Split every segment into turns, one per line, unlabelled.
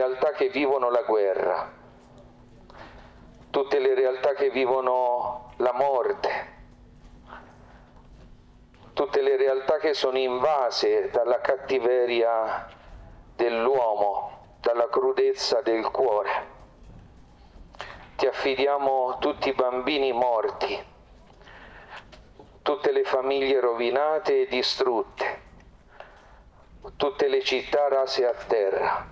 realtà che vivono la guerra, tutte le realtà che vivono la morte, tutte le realtà che sono invase dalla cattiveria dell'uomo, dalla crudezza del cuore. Ti affidiamo tutti i bambini morti, tutte le famiglie rovinate e distrutte, tutte le città rase a terra.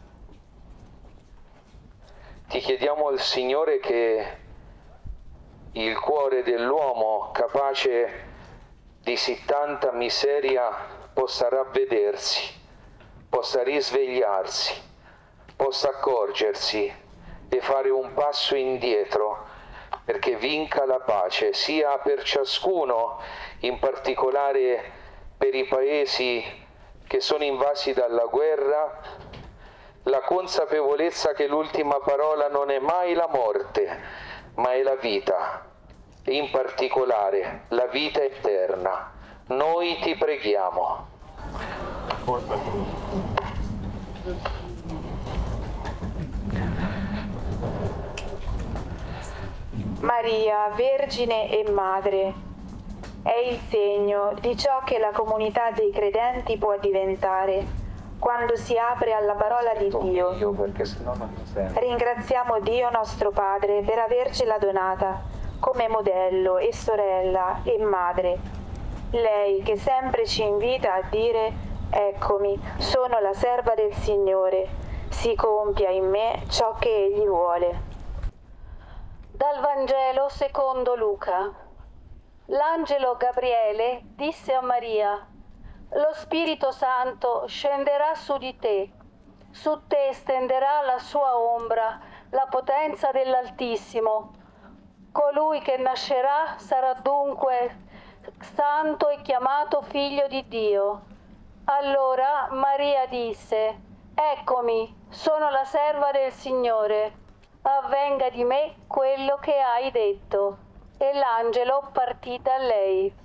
Ti chiediamo al Signore che il cuore dell'uomo capace di sì tanta miseria possa ravvedersi, possa risvegliarsi, possa accorgersi e fare un passo indietro perché vinca la pace, sia per ciascuno, in particolare per i paesi che sono invasi dalla guerra, la consapevolezza che l'ultima parola non è mai la morte, ma è la vita, e in particolare la vita eterna. Noi ti preghiamo.
Maria, Vergine e Madre, è il segno di ciò che la comunità dei credenti può diventare quando si apre alla parola di Dio. Ringraziamo Dio nostro Padre per avercela donata come modello e sorella e madre. Lei che sempre ci invita a dire: eccomi, sono la serva del Signore, si compia in me ciò che Egli vuole.
Dal Vangelo secondo Luca. L'angelo Gabriele disse a Maria: lo Spirito Santo scenderà su di te, su te stenderà la sua ombra, la potenza dell'Altissimo. Colui che nascerà sarà dunque santo e chiamato figlio di Dio. Allora Maria disse: eccomi, sono la serva del Signore, avvenga di me quello che hai detto. E l'angelo partì da lei.